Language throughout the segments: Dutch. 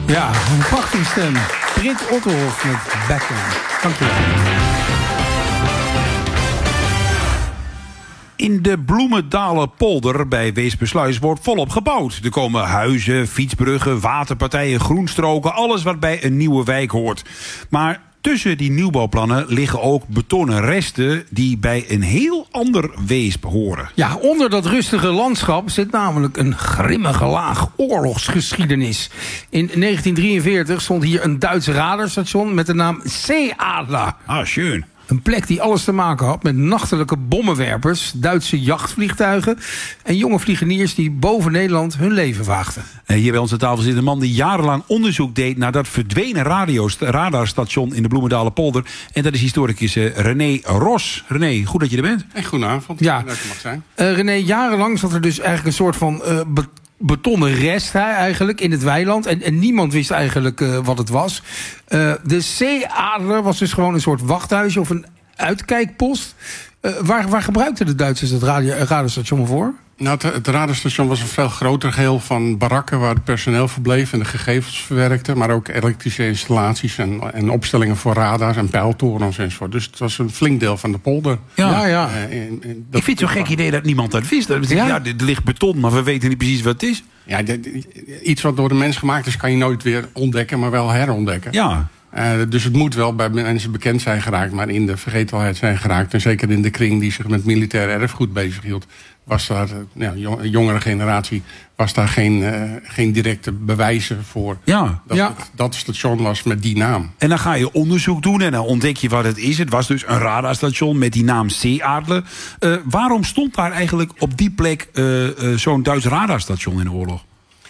Ja, een prachtige stem. Britt Otterhoff met Background. Dank je wel. In de Bloemendalenpolder bij Weespersluis wordt volop gebouwd. Er komen huizen, fietsbruggen, waterpartijen, groenstroken, alles wat bij een nieuwe wijk hoort. Maar tussen die nieuwbouwplannen liggen ook betonnen resten die bij een heel ander Weesp horen. Ja, onder dat rustige landschap zit namelijk een grimmige laag oorlogsgeschiedenis. In 1943 stond hier een Duits radarstation met de naam Seeadler. Ah, schön. Een plek die alles te maken had met nachtelijke bommenwerpers, Duitse jachtvliegtuigen en jonge vliegeniers die boven Nederland hun leven waagden. Hier bij ons aan tafel zit een man die jarenlang onderzoek deed naar dat verdwenen radarstation in de Bloemendalenpolder. En dat is historicus René Ros. René, goed dat je er bent. En goedenavond. Ja. Dat je mag zijn. René, jarenlang zat er dus eigenlijk een soort van betonnen rest eigenlijk in het weiland. En niemand wist eigenlijk wat het was. De Seeadler was dus gewoon een soort wachthuisje of een uitkijkpost. Waar gebruikten de Duitsers het radarstation voor? Nou, het radarstation was een veel groter geheel van barakken waar het personeel verbleef en de gegevens verwerkte, maar ook elektrische installaties en opstellingen voor radars en pijltorens enzovoort. Dus het was een flink deel van de polder. Ja. Ik vind het zo'n gek idee dat niemand dat wist. Ja, er ligt beton, maar we weten niet precies wat het is. Ja, iets wat door de mens gemaakt is, kan je nooit weer ontdekken, maar wel herontdekken. Ja. Dus het moet wel bij mensen bekend zijn geraakt, maar in de vergetelheid zijn geraakt. En zeker in de kring die zich met militair erfgoed bezighield, was daar, jongere generatie, was daar geen directe bewijzen voor dat station was met die naam. En dan ga je onderzoek doen en dan ontdek je wat het is. Het was dus een radarstation met die naam Seeadler. Waarom stond daar eigenlijk op die plek zo'n Duits radarstation in de oorlog?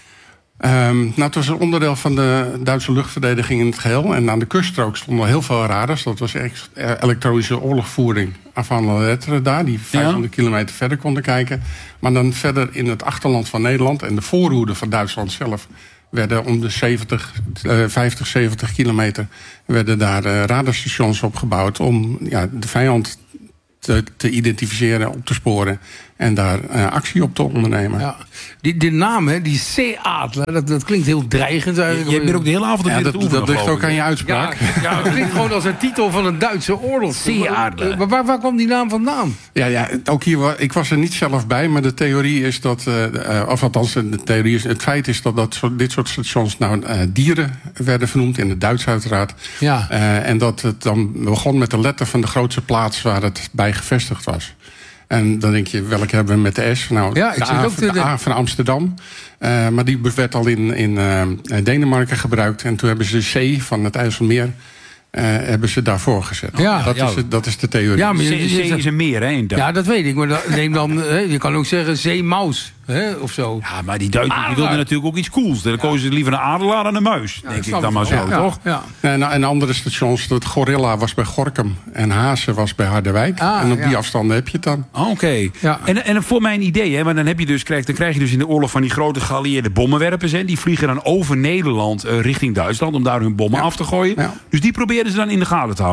Het was een onderdeel van de Duitse luchtverdediging in het geheel. En aan de kuststrook stonden heel veel radars. Dat was echt elektronische oorlogvoering avant la lettre daar, die 500 kilometer verder konden kijken. Maar dan verder in het achterland van Nederland en de voorhoede van Duitsland zelf werden om de 50, 70 kilometer werden daar radarstations opgebouwd om de vijand te identificeren, op te sporen en daar actie op te ondernemen. Ja. Die naam, hè, die Seeadler, dat klinkt heel dreigend. Je bent ook de hele avond op dit oefenen. Dat ligt ook aan je uitspraak. Ja, het klinkt gewoon als een titel van een Duitse oorlog. Seeadler. Maar waar kwam die naam vandaan? Ja, ook hier, ik was er niet zelf bij, maar de theorie is dat, of althans de theorie is, het feit is dat dit soort stations dieren werden vernoemd, in het Duits uiteraard. Ja. En dat het dan begon met de letter van de grootste plaats waar het bij gevestigd was. En dan denk je, welke hebben we met de S? Nou, de A van Amsterdam. Maar die werd al in Denemarken gebruikt. En toen hebben ze de C van het IJsselmeer hebben ze daarvoor gezet. Ja, dat is de theorie. Ja, maar zee is een meer, hè? Ja, dat weet ik. Maar neem dan, je kan ook zeggen zeemaus. Of zo. Ja, maar die Duitsers wilden natuurlijk ook iets cools. Dan kozen ze liever een adelaar dan een muis. Denk ik dan maar zo, toch? Ja. En andere stations, dat Gorilla was bij Gorinchem en Hazen was bij Harderwijk. En op die afstanden heb je het dan. Oké. Ja. En voor mijn idee, hè, maar dan krijg je dus in de oorlog van die grote geallieerde bommenwerpers. Hè, die vliegen dan over Nederland richting Duitsland om daar hun bommen af te gooien. Ja. Dus die probeerden ze dan in de gaten te houden.